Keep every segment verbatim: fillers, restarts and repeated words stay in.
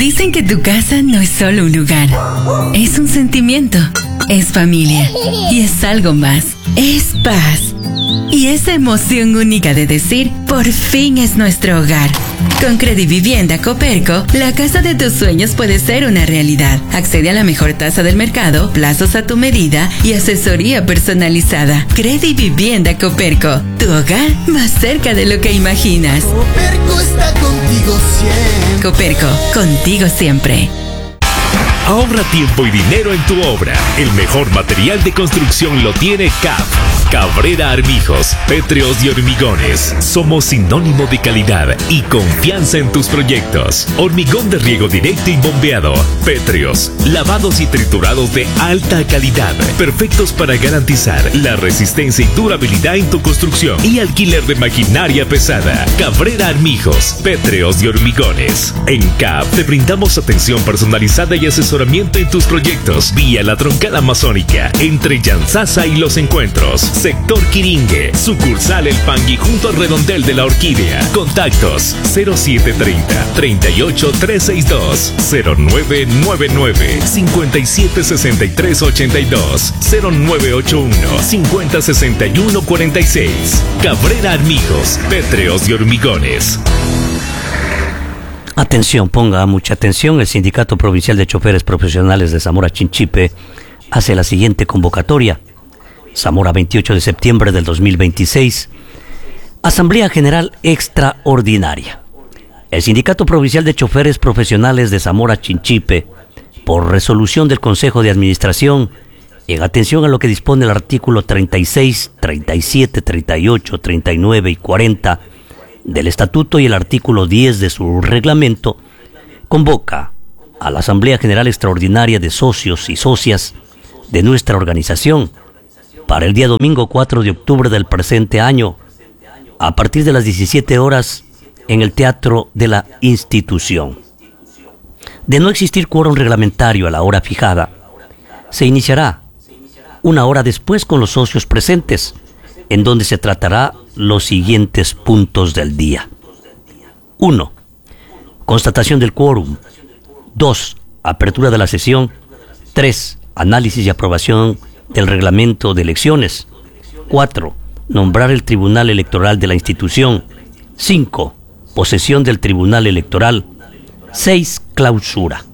Dicen que tu casa no es solo un lugar, es un sentimiento, es familia y es algo más, es paz. Y esa emoción única de decir, por fin es nuestro hogar. Con Credivivienda Coperco, la casa de tus sueños puede ser una realidad. Accede a la mejor tasa del mercado, plazos a tu medida y asesoría personalizada. Credivivienda Coperco, tu hogar más cerca de lo que imaginas. Coperco está contigo siempre. Coperco, contigo siempre. Ahorra tiempo y dinero en tu obra. El mejor material de construcción lo tiene C A P. Cabrera Armijos, pétreos y hormigones. Somos sinónimo de calidad y confianza en tus proyectos. Hormigón de riego directo y bombeado. Pétreos, lavados y triturados de alta calidad. Perfectos para garantizar la resistencia y durabilidad en tu construcción. Y alquiler de maquinaria pesada. Cabrera Armijos, pétreos y hormigones. En C A P te brindamos atención personalizada y asesoramiento en tus proyectos. Vía la Troncada Amazónica, entre Yanzasa y Los Encuentros. Sector Quiringue, sucursal El Pangui junto al redondel de la Orquídea. Contactos cero siete treinta, treinta y ocho trescientos sesenta y dos, cero nueve nueve nueve, cincuenta y siete sesenta y tres ochenta y dos, cero nueve ocho uno, cincuenta sesenta y uno cuarenta y seis. Cabrera Armijos, pétreos y hormigones. Atención, ponga mucha atención. El Sindicato Provincial de Choferes Profesionales de Zamora Chinchipe hace la siguiente convocatoria. Zamora, veintiocho de septiembre del dos mil veintiséis. Asamblea General Extraordinaria. El Sindicato Provincial de Choferes Profesionales de Zamora Chinchipe, por resolución del Consejo de Administración, en atención a lo que dispone el artículo treinta y seis, treinta y siete, treinta y ocho, treinta y nueve y cuarenta del Estatuto y el artículo diez de su reglamento, convoca a la Asamblea General Extraordinaria de Socios y Socias de nuestra organización para el día domingo cuatro de octubre del presente año, a partir de las diecisiete horas, en el Teatro de la Institución. De no existir quórum reglamentario a la hora fijada, se iniciará una hora después con los socios presentes, en donde se tratará los siguientes puntos del día. uno. Constatación del quórum. dos. Apertura de la sesión. tres. Análisis y aprobación del reglamento de elecciones. cuatro. Nombrar el Tribunal Electoral de la institución. cinco. Posesión del Tribunal Electoral. seis. Clausura.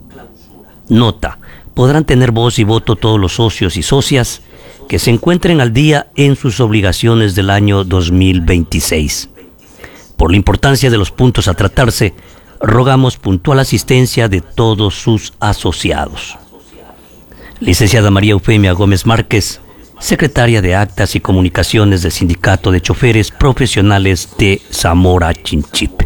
Nota. Podrán tener voz y voto todos los socios y socias que se encuentren al día en sus obligaciones del año dos mil veintiséis. Por la importancia de los puntos a tratarse, rogamos puntual asistencia de todos sus asociados. Licenciada María Eufemia Gómez Márquez, secretaria de Actas y Comunicaciones del Sindicato de Choferes Profesionales de Zamora Chinchipe.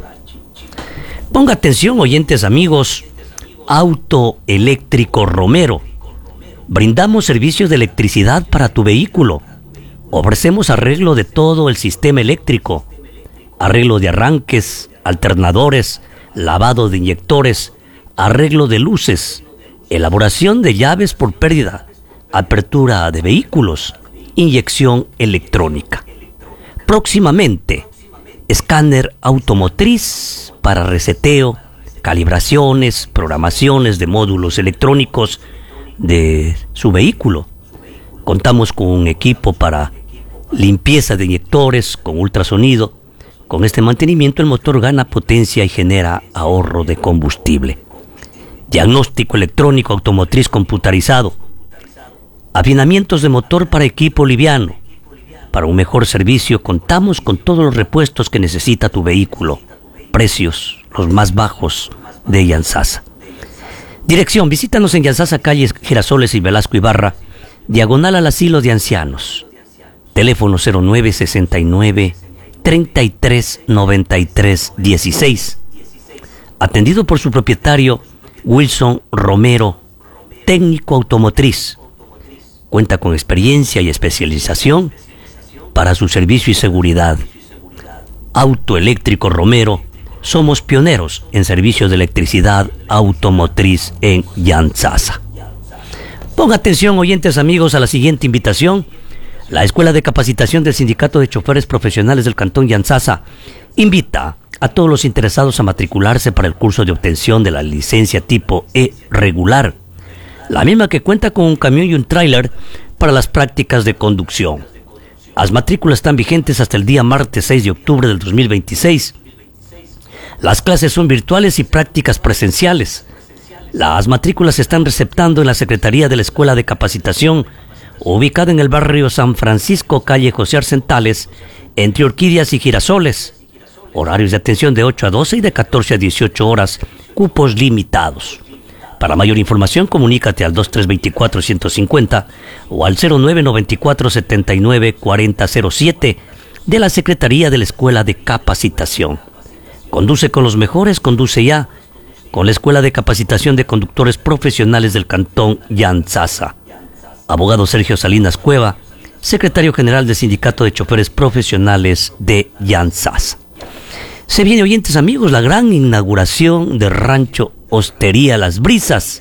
Ponga atención, oyentes amigos. Auto Eléctrico Romero. Brindamos servicios de electricidad para tu vehículo. Ofrecemos arreglo de todo el sistema eléctrico, arreglo de arranques, alternadores, lavado de inyectores, arreglo de luces, elaboración de llaves por pérdida, apertura de vehículos, inyección electrónica. Próximamente, escáner automotriz para reseteo, calibraciones, programaciones de módulos electrónicos de su vehículo. Contamos con un equipo para limpieza de inyectores con ultrasonido. Con este mantenimiento el motor gana potencia y genera ahorro de combustible. Diagnóstico electrónico automotriz computarizado. Afinamientos de motor para equipo liviano. Para un mejor servicio contamos con todos los repuestos que necesita tu vehículo. Precios los más bajos de Yanzasa. Dirección: visítanos en Yanzasa, calles Girasoles y Velasco Ibarra, diagonal al asilo de ancianos. Teléfono cero nueve sesenta y nueve, treinta y tres, noventa y tres, dieciséis. Atendido por su propietario Wilson Romero, técnico automotriz. Cuenta con experiencia y especialización para su servicio y seguridad. Auto Eléctrico Romero. Somos pioneros en servicios de electricidad automotriz en Yanzasa. Ponga atención, oyentes amigos, a la siguiente invitación. La Escuela de Capacitación del Sindicato de Choferes Profesionales del Cantón Yanzasa invita a todos los interesados a matricularse para el curso de obtención de la licencia tipo E regular, la misma que cuenta con un camión y un tráiler para las prácticas de conducción. Las matrículas están vigentes hasta el día martes seis de octubre del dos mil veintiséis. Las clases son virtuales y prácticas presenciales. Las matrículas se están receptando en la Secretaría de la Escuela de Capacitación, ubicada en el barrio San Francisco, calle José Arcentales, entre Orquídeas y Girasoles. Horarios de atención de ocho a doce y de catorce a dieciocho horas, cupos limitados. Para mayor información, comunícate al dos tres dos cuatro, uno cinco cero o al cero nueve nueve cuatro, siete nueve cuatro cero cero siete de la Secretaría de la Escuela de Capacitación. Conduce con los mejores, conduce ya con la Escuela de Capacitación de Conductores Profesionales del Cantón Yantzaza. Abogado Sergio Salinas Cueva, secretario general del Sindicato de Choferes Profesionales de Yantzaza. Se viene, oyentes amigos, la gran inauguración de Rancho Hostería Las Brisas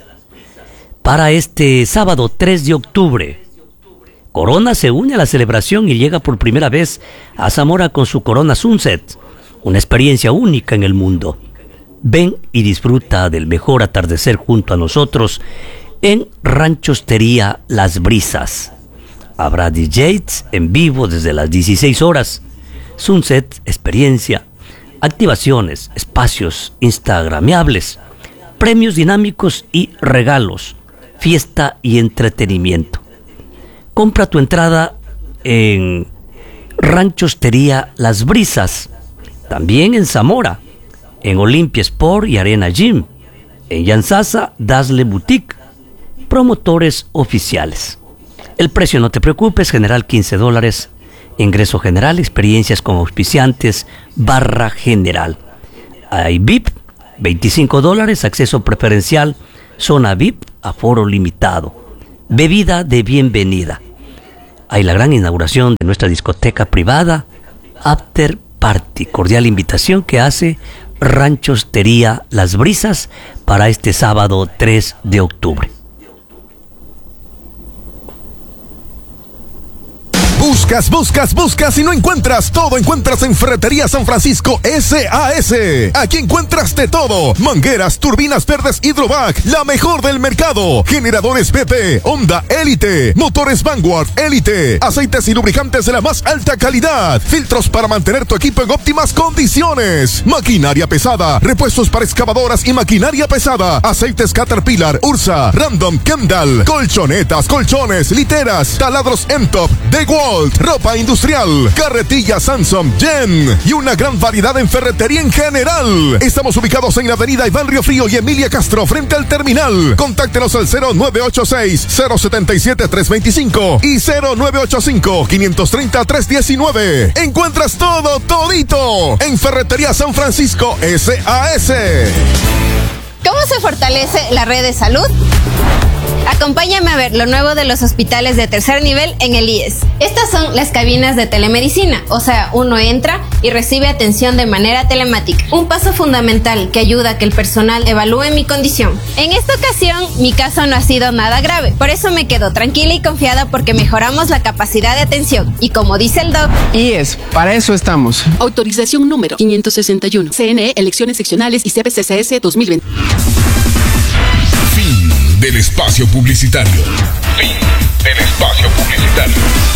para este sábado tres de octubre. Corona se une a la celebración y llega por primera vez a Zamora con su Corona Sunset, una experiencia única en el mundo. Ven y disfruta del mejor atardecer junto a nosotros en Rancho Hostería Las Brisas. Habrá D Js en vivo desde las dieciséis horas, Sunset, experiencia, activaciones, espacios instagramiables, premios dinámicos y regalos, fiesta y entretenimiento. Compra tu entrada en Rancho Hostería Las Brisas, también en Zamora, en Olimpia Sport y Arena Gym, en Yantzaza, Dazzle Boutique, promotores oficiales. El precio, no te preocupes, general quince dólares, ingreso general, experiencias con auspiciantes, barra general. Hay V I P, veinticinco dólares, acceso preferencial, zona V I P, aforo limitado, bebida de bienvenida. Hay la gran inauguración de nuestra discoteca privada, After Party, cordial invitación que hace Rancho Hostería Las Brisas para este sábado tres de octubre. Buscas, buscas, buscas y no encuentras. Todo encuentras en Ferretería San Francisco S A S. Aquí encuentras de todo: mangueras, turbinas verdes Hydrovac, la mejor del mercado. Generadores B P, Honda Elite, motores Vanguard Elite, aceites y lubricantes de la más alta calidad, filtros para mantener tu equipo en óptimas condiciones, maquinaria pesada, repuestos para excavadoras y maquinaria pesada, aceites Caterpillar, Ursa, Random, Kendall, colchonetas, colchones, literas, taladros M-Top, DeWalt, ropa industrial, carretilla Samsung, Jen y una gran variedad en ferretería en general. Estamos ubicados en la avenida Iván Río Frío y Emilia Castro frente al terminal. Contáctenos al cero nueve ocho seis, cero siete siete, tres dos cinco y cero nueve ocho cinco, cinco tres cero, tres uno nueve. Encuentras todo, todito en Ferretería San Francisco S A S. ¿Cómo se fortalece la red de salud? Acompáñame a ver lo nuevo de los hospitales de tercer nivel en el I E S. Estas son las cabinas de telemedicina, o sea, uno entra y recibe atención de manera telemática. Un paso fundamental que ayuda a que el personal evalúe mi condición. En esta ocasión, mi caso no ha sido nada grave, por eso me quedo tranquila y confiada porque mejoramos la capacidad de atención. Y como dice el doc, I E S, para eso estamos. Autorización número quinientos sesenta y uno. C N E, elecciones seccionales y C P C C S dos mil veinte. Fin del espacio publicitario. Fin del espacio publicitario.